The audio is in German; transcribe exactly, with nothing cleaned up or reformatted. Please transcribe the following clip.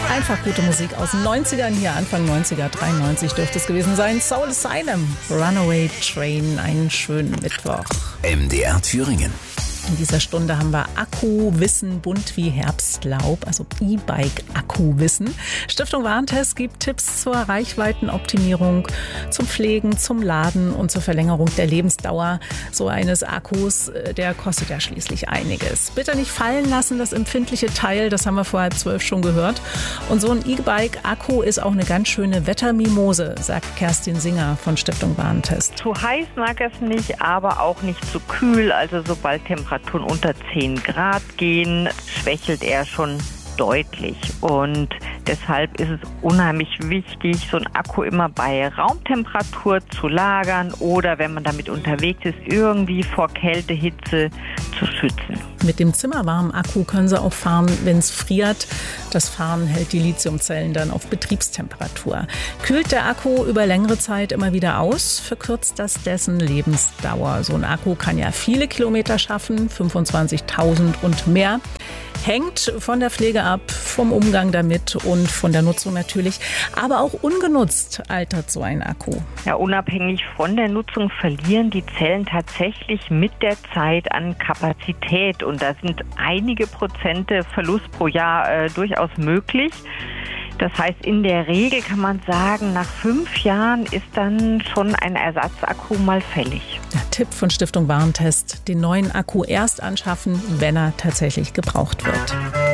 Einfach gute Musik aus den neunzigern, hier Anfang neunziger, dreiundneunzig dürfte es gewesen sein. Soul Asylum, Runaway Train, einen schönen Mittwoch. M D R Thüringen. In dieser Stunde haben wir Akkuwissen bunt wie Herbstlaub, also E-Bike-Akkuwissen. Stiftung Warentest gibt Tipps zur Reichweitenoptimierung, zum Pflegen, zum Laden und zur Verlängerung der Lebensdauer so eines Akkus. Der kostet ja schließlich einiges. Bitte nicht fallen lassen, das empfindliche Teil, das haben wir vor halb zwölf schon gehört. Und so ein E-Bike-Akku ist auch eine ganz schöne Wettermimose, sagt Kerstin Singer von Stiftung Warentest. Zu heiß mag es nicht, aber auch nicht zu kühl. Also sobald Temperaturen unter zehn Grad gehen, schwächelt er schon deutlich. Und deshalb ist es unheimlich wichtig, so einen Akku immer bei Raumtemperatur zu lagern oder wenn man damit unterwegs ist, irgendwie vor Kälte, Hitze zu schützen. Mit dem zimmerwarmen Akku können Sie auch fahren, wenn es friert. Das Fahren hält die Lithiumzellen dann auf Betriebstemperatur. Kühlt der Akku über längere Zeit immer wieder aus, verkürzt das dessen Lebensdauer. So ein Akku kann ja viele Kilometer schaffen, fünfundzwanzigtausend und mehr. Hängt von der Pflege ab, vom Umgang damit und von der Nutzung natürlich. Aber auch ungenutzt altert so ein Akku. Ja, unabhängig von der Nutzung verlieren die Zellen tatsächlich mit der Zeit an Kapazität. Und da sind einige Prozente Verlust pro Jahr äh, durchaus möglich. Das heißt, in der Regel kann man sagen, nach fünf Jahren ist dann schon ein Ersatzakku mal fällig. Der Tipp von Stiftung Warentest, den neuen Akku erst anschaffen, wenn er tatsächlich gebraucht wird.